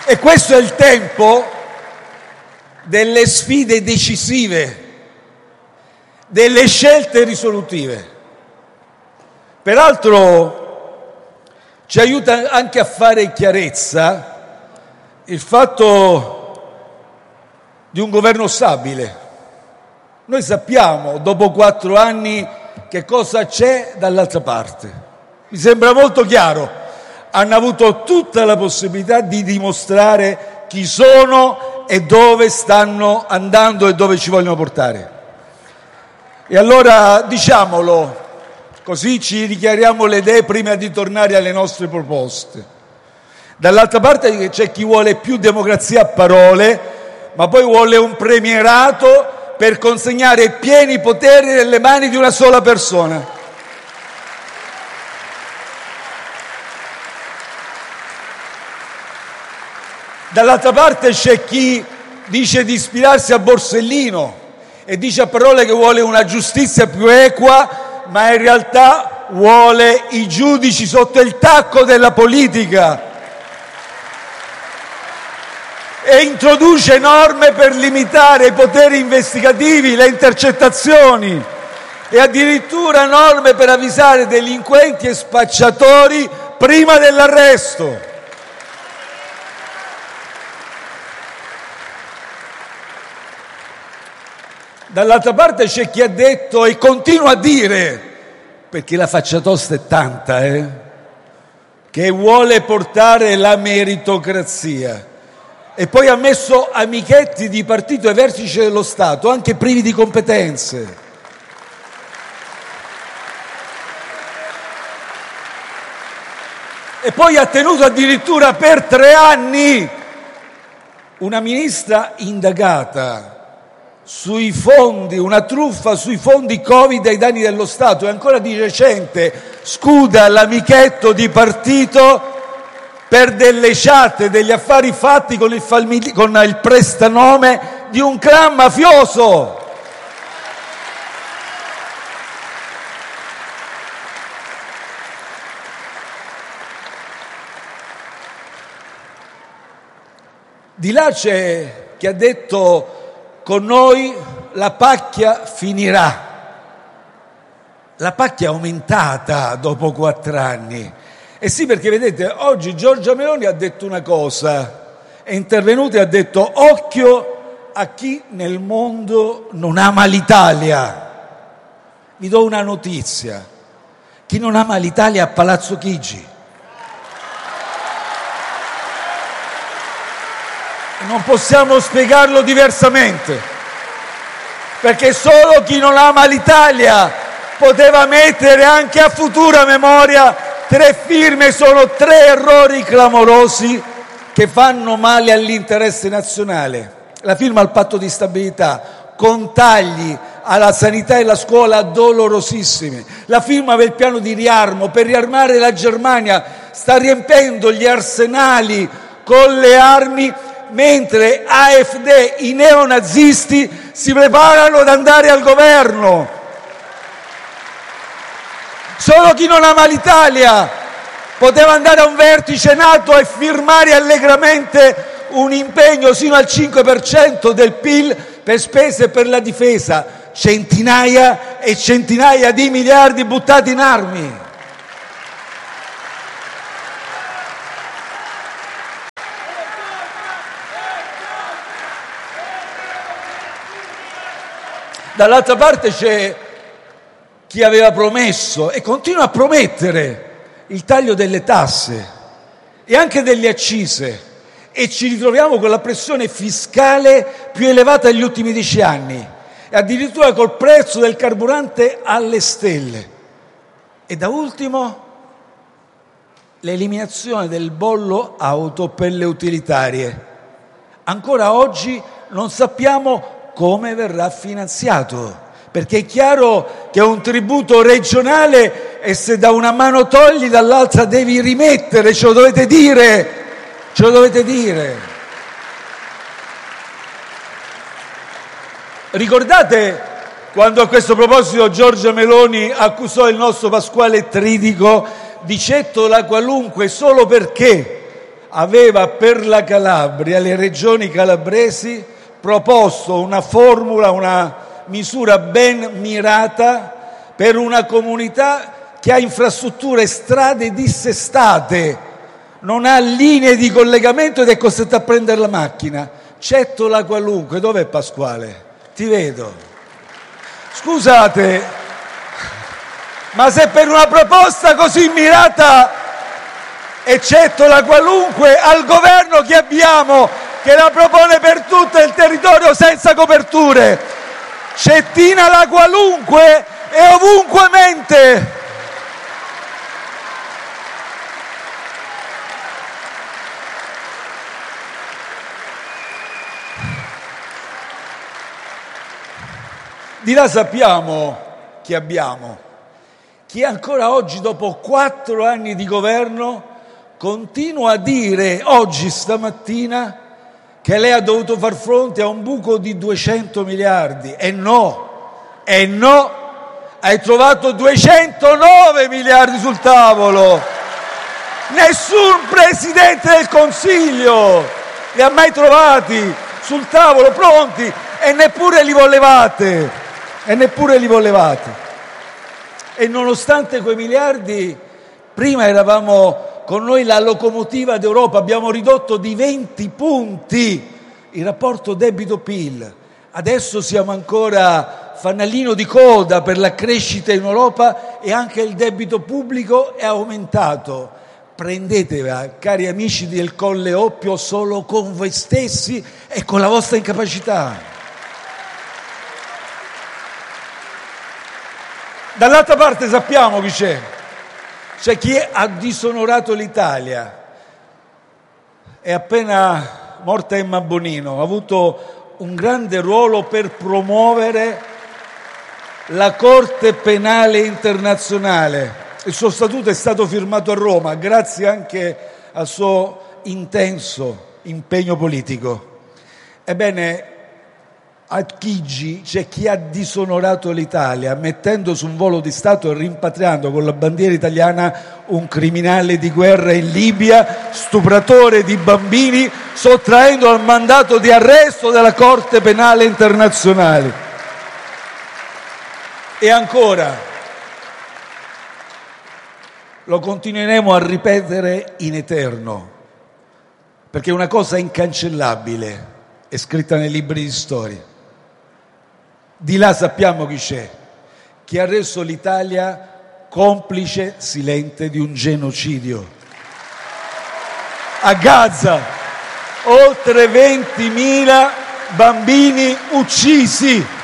E questo è il tempo delle sfide decisive, delle scelte risolutive. Peraltro ci aiuta anche a fare chiarezza il fatto di un governo stabile. Noi sappiamo, dopo 4 anni, che cosa c'è dall'altra parte. Mi sembra molto chiaro. Hanno avuto tutta la possibilità di dimostrare chi sono e dove stanno andando e dove ci vogliono portare. E allora diciamolo, così ci richiariamo le idee prima di tornare alle nostre proposte. Dall'altra parte c'è chi vuole più democrazia a parole, ma poi vuole un premierato per consegnare pieni poteri nelle mani di una sola persona. Dall'altra parte c'è chi dice di ispirarsi a Borsellino e dice a parole che vuole una giustizia più equa, ma in realtà vuole i giudici sotto il tacco della politica e introduce norme per limitare i poteri investigativi, le intercettazioni e addirittura norme per avvisare delinquenti e spacciatori prima dell'arresto. Dall'altra parte c'è chi ha detto e continua a dire, perché la faccia tosta è tanta, che vuole portare la meritocrazia e poi ha messo amichetti di partito ai vertici dello Stato, anche privi di competenze. E poi ha tenuto addirittura per 3 anni una ministra indagata sui fondi, una truffa sui fondi Covid ai danni dello Stato, e ancora di recente scuda l'amichetto di partito per delle chat, degli affari fatti con il prestanome di un clan mafioso. Di là c'è chi ha detto: con noi la pacchia finirà. La pacchia è aumentata dopo 4 anni. E sì, perché vedete, oggi Giorgia Meloni ha detto una cosa, è intervenuta e ha detto: occhio a chi nel mondo non ama l'Italia. Vi do una notizia: chi non ama l'Italia è a Palazzo Chigi. Non possiamo spiegarlo diversamente, perché solo chi non ama l'Italia poteva mettere anche a futura memoria 3 firme. Sono 3 errori clamorosi che fanno male all'interesse nazionale. La firma al patto di stabilità con tagli alla sanità e alla scuola dolorosissimi, la firma del piano di riarmo per riarmare la Germania, sta riempendo gli arsenali con le armi, mentre AfD, i neonazisti, si preparano ad andare al governo. Solo chi non ama l'Italia poteva andare a un vertice NATO e firmare allegramente un impegno sino al 5% del PIL per spese per la difesa, centinaia e centinaia di miliardi buttati in armi. Dall'altra parte c'è chi aveva promesso e continua a promettere il taglio delle tasse e anche delle accise, e ci ritroviamo con la pressione fiscale più elevata degli ultimi 10 anni e addirittura col prezzo del carburante alle stelle. E da ultimo l'eliminazione del bollo auto per le utilitarie. Ancora oggi non sappiamo come verrà finanziato, perché è chiaro che è un tributo regionale e se da una mano togli dall'altra devi rimettere, ce lo dovete dire. Ricordate quando a questo proposito Giorgia Meloni accusò il nostro Pasquale Tridico di cettola qualunque solo perché aveva per la Calabria, le regioni calabresi, proposto una formula, una misura ben mirata per una comunità che ha infrastrutture e strade dissestate, non ha linee di collegamento ed è costretta a prendere la macchina. Cettola qualunque. Dov'è Pasquale? Ti vedo. Scusate, ma se per una proposta così mirata Cettola qualunque, al governo che abbiamo, che la propone per tutto il territorio senza coperture, Cettina la qualunque e ovunque mente. Di là sappiamo chi abbiamo, chi ancora oggi, dopo 4 anni di governo, continua a dire, oggi, stamattina, che lei ha dovuto far fronte a un buco di 200 miliardi. E no, hai trovato 209 miliardi sul tavolo. Nessun Presidente del Consiglio li ha mai trovati sul tavolo pronti e neppure li volevate. E nonostante quei miliardi, prima eravamo con noi la locomotiva d'Europa, abbiamo ridotto di 20 punti il rapporto debito-PIL. Adesso siamo ancora fanalino di coda per la crescita in Europa e anche il debito pubblico è aumentato. Prendetela, cari amici del Colle Oppio, solo con voi stessi e con la vostra incapacità. Dall'altra parte sappiamo chi c'è. C'è chi ha disonorato l'Italia. È appena morta Emma Bonino, ha avuto un grande ruolo per promuovere la Corte Penale Internazionale. Il suo statuto è stato firmato a Roma, grazie anche al suo intenso impegno politico. Ebbene, a Chigi c'è chi ha disonorato l'Italia mettendo su un volo di Stato e rimpatriando con la bandiera italiana un criminale di guerra in Libia, stupratore di bambini, sottraendo al mandato di arresto della Corte Penale Internazionale. E ancora, lo continueremo a ripetere in eterno, perché una cosa incancellabile è scritta nei libri di storia. Di là sappiamo chi c'è, chi ha reso l'Italia complice silente di un genocidio. A Gaza, oltre 20.000 bambini uccisi.